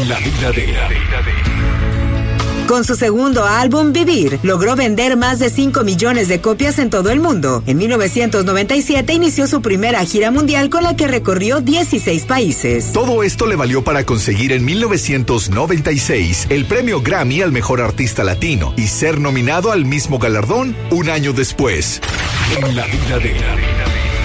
En la vida de... Con su segundo álbum, Vivir, logró vender más de 5 millones de copias en todo el mundo. En 1997 inició su primera gira mundial con la que recorrió 16 países. Todo esto le valió para conseguir en 1996 el premio Grammy al mejor artista latino y ser nominado al mismo galardón un año después. En la vida de...